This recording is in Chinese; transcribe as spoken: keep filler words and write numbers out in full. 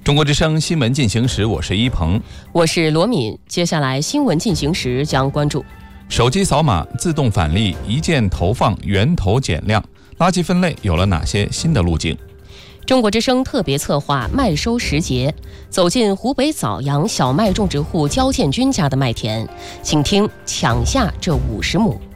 中国之声新闻进行时，我是一鹏， 我是罗敏。接下来新闻进行时将关注： 手机扫码自动返利，一键投放，源头减量，垃圾分类有了哪些新的路径？ 中国之声特别策划麦收时节，走进湖北枣阳小麦种植户焦建军家的麦田，请听抢下这五十亩。